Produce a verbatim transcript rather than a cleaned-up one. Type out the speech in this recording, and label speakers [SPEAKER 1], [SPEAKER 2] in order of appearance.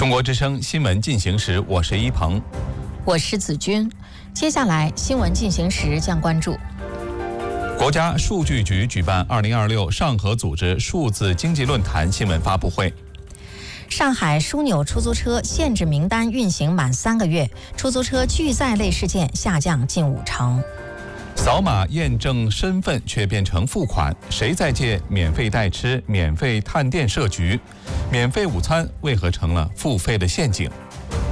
[SPEAKER 1] 中国之声新闻进行时，我是一鹏，
[SPEAKER 2] 我是子君。接下来新闻进行时将关注：
[SPEAKER 1] 国家数据局举办二零二六上合组织数字经济论坛新闻发布会。
[SPEAKER 2] 上海枢纽出租车限制名单运行满三个月，出租车拒载类事件下降近五成。
[SPEAKER 1] 扫码验证身份却变成付款，谁在借免费代吃、免费探店设局？免费午餐为何成了付费的陷阱？